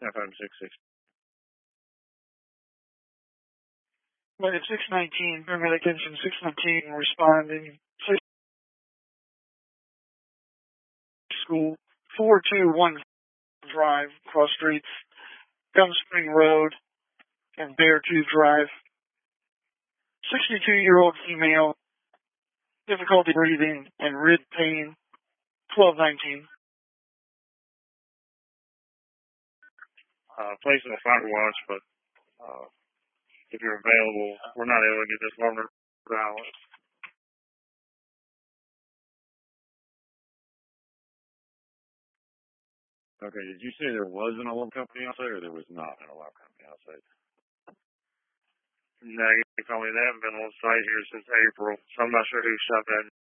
FM 66. But at 619, paramedic engine 619 responding. School 421 Drive, cross streets, Gum Spring Road, and Beartooth Drive. 62-year-old female, difficulty breathing and rib pain, 1219. Placing a fire watch, but if you're available, we're not able to get this longer balance. Okay, did you say there was an alarm company outside, or there was not an alarm company outside? Negative, only they haven't been on site here since April, so I'm not sure who shut that